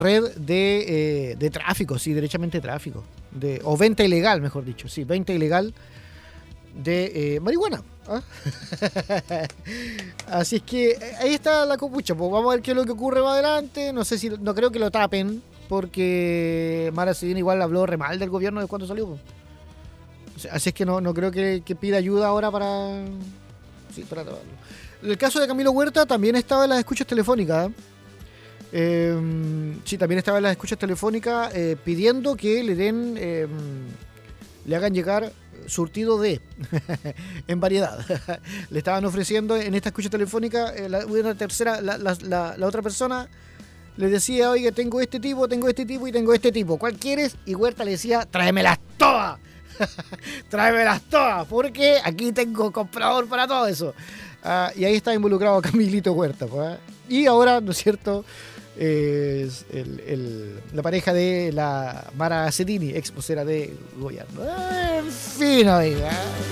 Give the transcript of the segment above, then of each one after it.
red de tráfico, sí, derechamente tráfico. O venta ilegal, mejor dicho, sí, venta ilegal de marihuana. ¿Ah? Así es que ahí está la copucha, pues vamos a ver qué es lo que ocurre más adelante. No creo que lo tapen, porque Mara Sedin igual habló re mal del gobierno de cuando salió, pues. Así es que no creo que pida ayuda ahora para taparlo. El caso de Camilo Huerta también estaba en las escuchas telefónicas. Sí, también estaba en las escuchas telefónicas pidiendo que le hagan llegar surtido de en variedad. Le estaban ofreciendo en esta escucha telefónica una tercera, la otra persona le decía: oye, tengo este tipo y tengo este tipo, ¿cuál quieres? Y Huerta le decía: tráemelas todas. Tráemelas todas, porque aquí tengo comprador para todo eso. Y ahí está involucrado Camilito Huerta, pues. Y ahora, ¿no es cierto?, es la pareja de la Mara Cetini, ex vocera de gobierno. En fin, oiga.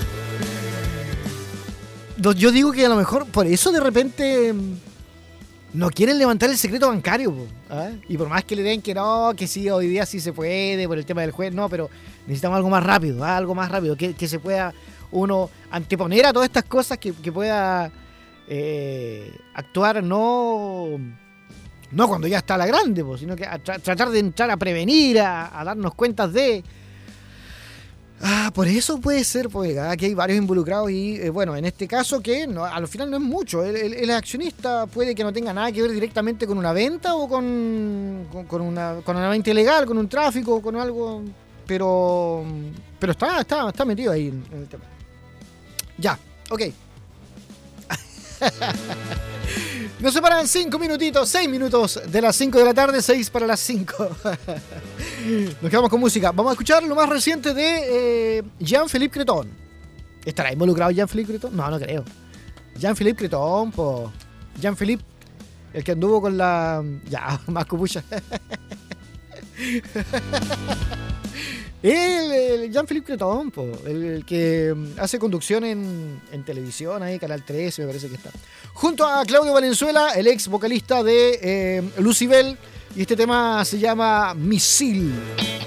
Yo digo que a lo mejor por eso de repente no quieren levantar el secreto bancario, ¿eh? Y por más que le den que no, que sí, hoy día sí se puede por el tema del juez, no, pero necesitamos algo más rápido, que se pueda uno anteponer a todas estas cosas, que pueda actuar no cuando ya está la grande, sino que tratar de entrar a prevenir, a darnos cuentas de... por eso puede ser, pues, aquí hay varios involucrados y, bueno, en este caso que al final no es mucho. El accionista puede que no tenga nada que ver directamente con una venta o con una venta ilegal, con un tráfico, con algo, pero está metido ahí en el tema. Ya, ok. Nos separan 6 minutos de las 5 de la tarde, 6 para las 5. Nos quedamos con música. Vamos a escuchar lo más reciente de Jean-Philippe Creton. ¿Estará involucrado Jean-Philippe Creton? No creo. Jean-Philippe Creton, po. Jean-Philippe, el que anduvo con la... Ya, más copucha. El Jean-Philippe Creton, po, el que hace conducción en televisión, ahí, Canal 13, me parece que está. Junto a Claudio Valenzuela, el ex vocalista de Lucybell, y este tema se llama Misil.